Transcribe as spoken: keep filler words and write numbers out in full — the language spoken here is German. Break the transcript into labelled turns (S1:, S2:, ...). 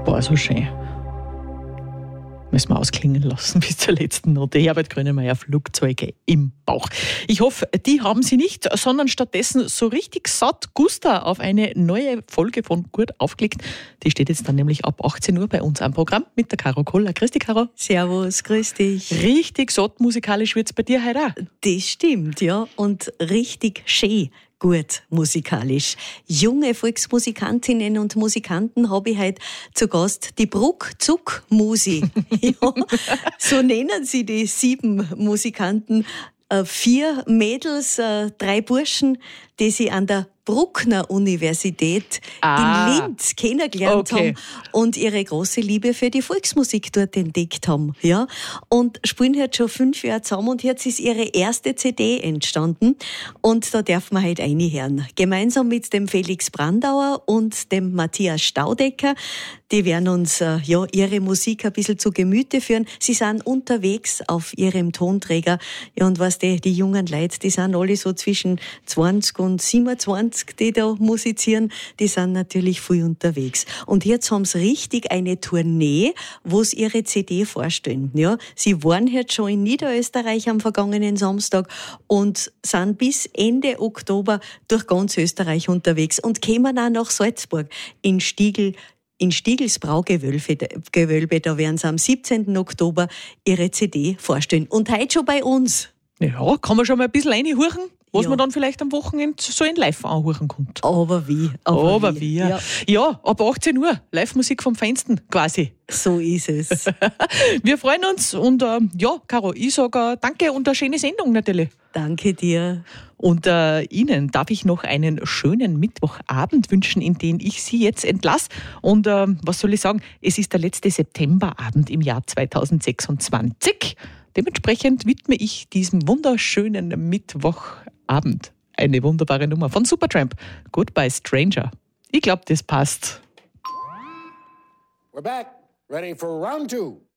S1: War so schön. Müssen wir ausklingen lassen bis zur letzten Note. Herbert Grönemeyer, Flugzeuge im Bauch. Ich hoffe, die haben Sie nicht, sondern stattdessen so richtig satt Guster auf eine neue Folge von Gut aufgelegt. Die steht jetzt dann nämlich ab achtzehn Uhr bei uns am Programm mit der Caro Koller. Grüß dich, Caro.
S2: Servus, grüß dich.
S1: Richtig satt musikalisch wird's bei dir heute auch.
S2: Das stimmt, ja. Und richtig schön. Gut musikalisch. Junge Volksmusikantinnen und Musikanten habe ich heute zu Gast, die Bruck-Zuck-Musi. Ja, so nennen sie die sieben Musikanten. Äh, vier Mädels, äh, drei Burschen, die sie an der Bruckner Universität
S1: ah,
S2: in Linz kennengelernt
S1: okay.
S2: haben und ihre große Liebe für die Volksmusik dort entdeckt haben. Ja? Und spielen jetzt schon fünf Jahre zusammen und jetzt ist ihre erste C D entstanden und da dürfen wir heute reinhören. Gemeinsam mit dem Felix Brandauer und dem Matthias Staudecker. Die werden uns äh, ja, ihre Musik ein bisschen zu Gemüte führen. Sie sind unterwegs auf ihrem Tonträger. Ja, und was die, die jungen Leute, die sind alle so zwischen zwanzig und siebenundzwanzig, die da musizieren, die sind natürlich viel unterwegs. Und jetzt haben sie richtig eine Tournee, wo sie ihre C D vorstellen. Ja, sie waren jetzt schon in Niederösterreich am vergangenen Samstag und sind bis Ende Oktober durch ganz Österreich unterwegs und kämen auch nach Salzburg in Stiegl. In Stiegls Braugewölbe, Gewölbe, da werden sie am siebzehnten Oktober ihre C D vorstellen. Und heute schon bei uns.
S1: Ja, kann man schon mal ein bisschen reinhorchen, was
S2: Ja.
S1: man dann vielleicht am Wochenende so in live anhören kann.
S2: Aber wie? Aber,
S1: Aber wie? Ja.
S2: Ja,
S1: ja, ab achtzehn Uhr, Live-Musik vom Feinsten quasi.
S2: so ist es.
S1: Wir freuen uns und ähm, ja, Caro, ich sage äh, danke und eine schöne Sendung natürlich.
S2: Danke dir.
S1: Und äh, Ihnen darf ich noch einen schönen Mittwochabend wünschen, in den ich Sie jetzt entlasse. Und äh, was soll ich sagen, es ist der letzte Septemberabend im Jahr zweitausendsechsundzwanzig. Dementsprechend widme ich diesem wunderschönen Mittwochabend eine wunderbare Nummer von Supertramp, Goodbye Stranger. Ich glaube, das passt.
S3: We're back, ready for round two.